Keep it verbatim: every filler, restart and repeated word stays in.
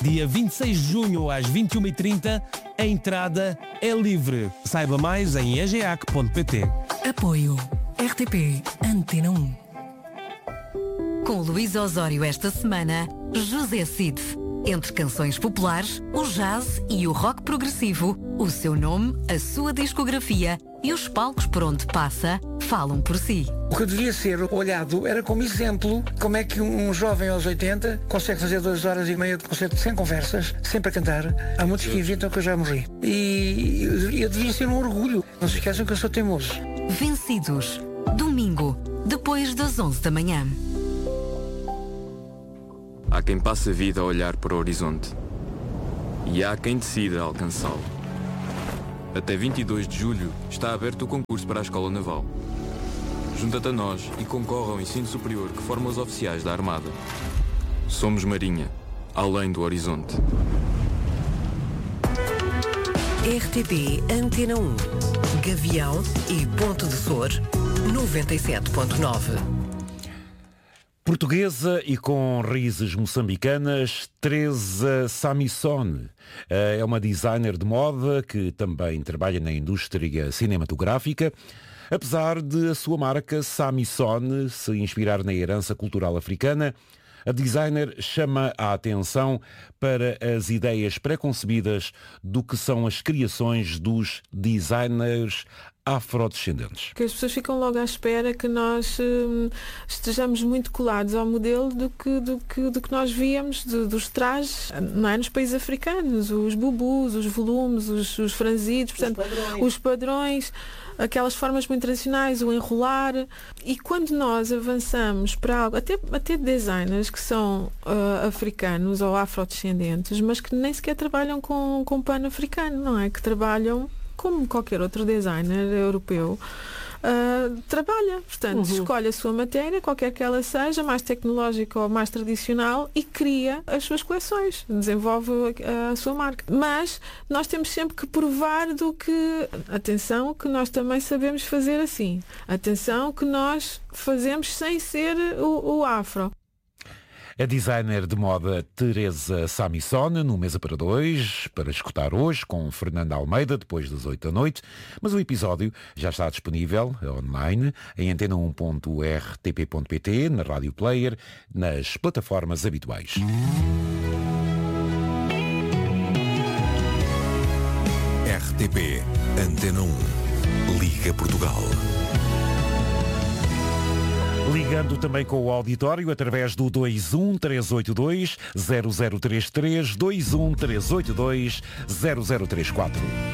Dia vinte e seis de junho, às vinte e uma e trinta, a entrada é livre. Saiba mais em e g a c ponto p t. Apoio R T P Antena um. Com Luís Osório esta semana, José Cid. Entre canções populares, o jazz e o rock progressivo, o seu nome, a sua discografia e os palcos por onde passa falam por si. O que devia ser olhado era como exemplo como é que um jovem aos oitenta consegue fazer duas horas e meia de concerto sem conversas, sempre a cantar. Há muitos que inventam que eu já morri. E eu devia ser um orgulho. Não se esqueçam que eu sou teimoso. Vencidos. Domingo, depois das onze da manhã. Há quem passe a vida a olhar para o horizonte. E há quem decida alcançá-lo. Até vinte e dois de julho está aberto o concurso para a Escola Naval. Junta-te a nós e concorre ao ensino superior que forma os oficiais da Armada. Somos Marinha, além do horizonte. R T P Antena um. Gavião e Ponte de Sor, noventa e sete ponto nove. Portuguesa e com raízes moçambicanas, Teresa Samissone é uma designer de moda que também trabalha na indústria cinematográfica. Apesar de a sua marca Samissone se inspirar na herança cultural africana, a designer chama a atenção para as ideias preconcebidas do que são as criações dos designers afrodescendentes. Que as pessoas ficam logo à espera que nós hum, estejamos muito colados ao modelo do que, do que, do que nós víamos de, dos trajes, não é? Nos países africanos, os bubus, os volumes, os, os franzidos, portanto, os padrões. os padrões, aquelas formas muito tradicionais, o enrolar. E quando nós avançamos para algo, até, até designers que são uh, africanos ou afrodescendentes, mas que nem sequer trabalham com, com pano africano, não é? Que trabalham como qualquer outro designer europeu, uh, trabalha. Portanto, uhum. escolhe a sua matéria, qualquer que ela seja, mais tecnológica ou mais tradicional, e cria as suas coleções, desenvolve a, a sua marca. Mas nós temos sempre que provar do que, atenção, que nós também sabemos fazer assim. Atenção que nós fazemos sem ser o, o afro. A designer de moda Teresa Samissone, no Mesa para Dois, para escutar hoje com Fernanda Almeida, depois das oito da noite. Mas o episódio já está disponível online em antena um ponto r t p ponto p t, na Rádio Player, nas plataformas habituais. R T P Antena um. Liga Portugal. Ligando também com o auditório através do dois um três oito dois zero zero três três, dois um três oito dois zero zero três quatro.